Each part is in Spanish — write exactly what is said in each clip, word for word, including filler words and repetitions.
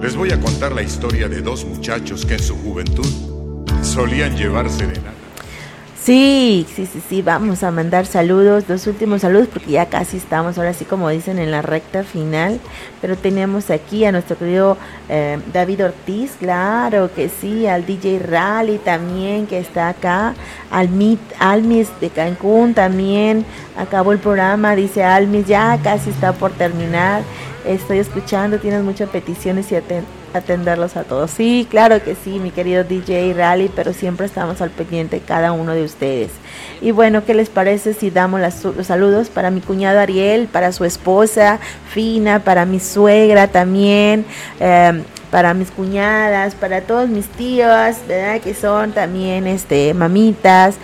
Les voy a contar la historia de dos muchachos que en su juventud solían llevar serenata. Sí, sí, sí, sí, vamos a mandar saludos, dos últimos saludos porque ya casi estamos, ahora sí como dicen, en la recta final, pero tenemos aquí a nuestro querido eh, David Ortiz, claro que sí, al D J Rally también que está acá, al Mit, Almis de Cancún también, acabó el programa, dice Almis, ya casi está por terminar, estoy escuchando, tienes muchas peticiones y aten- atenderlos a todos. Sí, claro que sí, mi querido D J Rally, pero siempre estamos al pendiente cada uno de ustedes. Y bueno, ¿qué les parece si damos las, los saludos para mi cuñado Ariel, para su esposa Fina, para mi suegra también, eh, para mis cuñadas, para todos mis tíos, ¿verdad? Que son también este mamitas,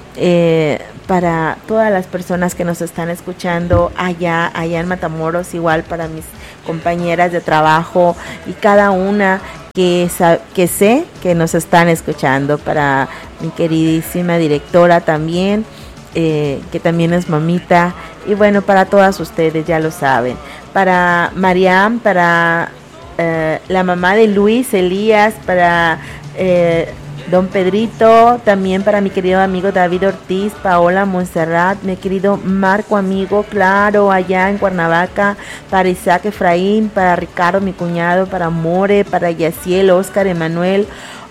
eh, para todas las personas que nos están escuchando allá, allá en Matamoros, igual para mis compañeras de trabajo y cada una que, que sé que nos están escuchando, para mi queridísima directora también, eh, que también es mamita, y bueno, para todas ustedes, ya lo saben, para Mariam, para eh, la mamá de Luis Elías, para eh, Don Pedrito, también para mi querido amigo David Ortiz, Paola Montserrat, mi querido Marco amigo, claro, allá en Cuernavaca, para Isaac Efraín, para Ricardo, mi cuñado, para More, para Yaciel, Oscar, Emanuel,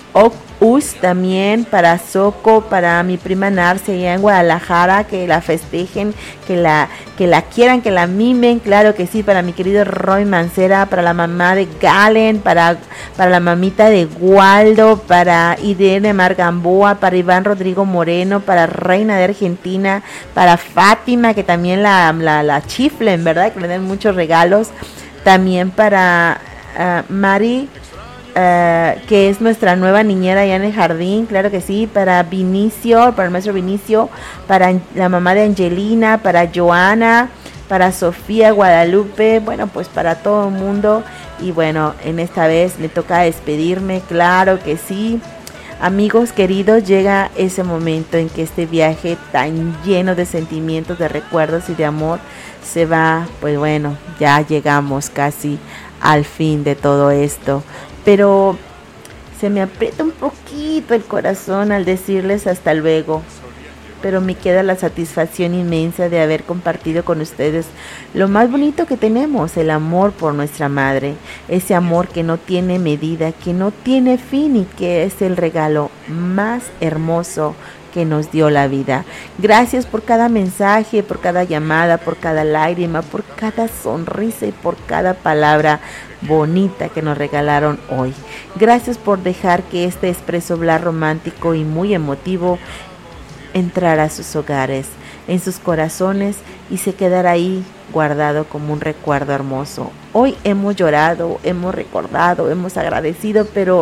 Us también, para Soco, para mi prima Narcia allá en Guadalajara, que la festejen, que la, que la quieran, que la mimen, claro que sí, para mi querido Roy Mancera, para la mamá de Galen, para, para la mamita de Waldo, para Irene Margamboa, para Iván Rodrigo Moreno, para Reina de Argentina, para Fátima, que también la, la, la chiflen, ¿verdad? Que le den muchos regalos, también para uh, Mari, Uh, que es nuestra nueva niñera allá en el jardín, claro que sí, para Vinicio, para el maestro Vinicio, para la mamá de Angelina, para Joana, para Sofía Guadalupe, bueno, pues para todo el mundo. Y bueno, en esta vez me toca despedirme, claro que sí. Amigos queridos, llega ese momento en que este viaje tan lleno de sentimientos, de recuerdos y de amor se va, pues bueno, ya llegamos casi al fin de todo esto. Pero se me aprieta un poquito el corazón al decirles hasta luego, pero me queda la satisfacción inmensa de haber compartido con ustedes lo más bonito que tenemos, el amor por nuestra madre, ese amor que no tiene medida, que no tiene fin y que es el regalo más hermoso que nos dio la vida. Gracias por cada mensaje, por cada llamada, por cada lágrima, por cada sonrisa y por cada palabra bonita que nos regalaron hoy. Gracias por dejar que este Expreso Bla romántico y muy emotivo entrara a sus hogares, en sus corazones y se quedara ahí guardado como un recuerdo hermoso. Hoy hemos llorado, hemos recordado, hemos agradecido, pero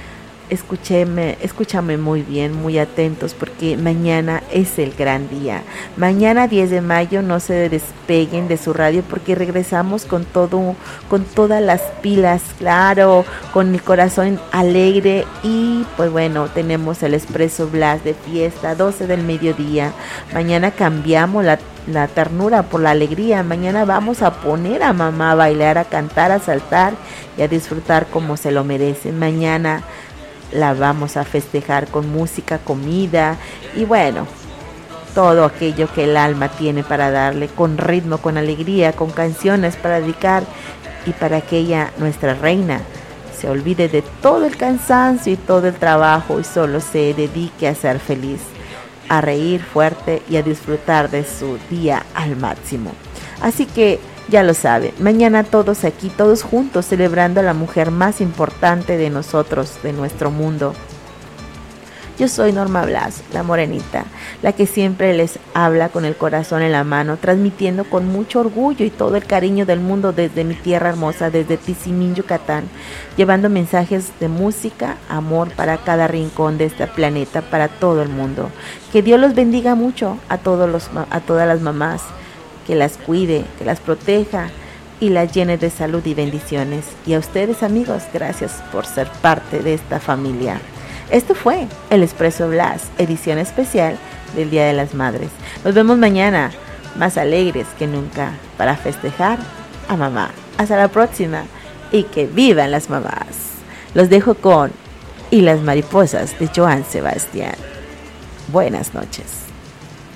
Escúcheme, escúchame muy bien, muy atentos, porque mañana es el gran día. Mañana diez de mayo, no se despeguen de su radio porque regresamos con todo, con todas las pilas, claro, con el corazón alegre y pues bueno, tenemos el Expreso Blas de fiesta, doce del mediodía. Mañana cambiamos la la ternura por la alegría. Mañana vamos a poner a mamá a bailar, a cantar, a saltar y a disfrutar como se lo merece. Mañana la vamos a festejar con música, comida y bueno, todo aquello que el alma tiene para darle, con ritmo, con alegría, con canciones para dedicar y para que ella, nuestra reina, se olvide de todo el cansancio y todo el trabajo y solo se dedique a ser feliz, a reír fuerte y a disfrutar de su día al máximo. Así que ya lo saben, mañana todos aquí, todos juntos, celebrando a la mujer más importante de nosotros, de nuestro mundo. Yo soy Norma Blas, la morenita, la que siempre les habla con el corazón en la mano, transmitiendo con mucho orgullo y todo el cariño del mundo desde mi tierra hermosa, desde Tizimín, Yucatán, llevando mensajes de música, amor para cada rincón de este planeta, para todo el mundo. Que Dios los bendiga mucho a todos los, a todas las mamás, que las cuide, que las proteja y las llene de salud y bendiciones. Y a ustedes, amigos, gracias por ser parte de esta familia. Esto fue el Expreso Blas, edición especial del Día de las Madres. Nos vemos mañana, más alegres que nunca, para festejar a mamá. Hasta la próxima y que vivan las mamás. Los dejo con Y las mariposas de Joan Sebastián. Buenas noches.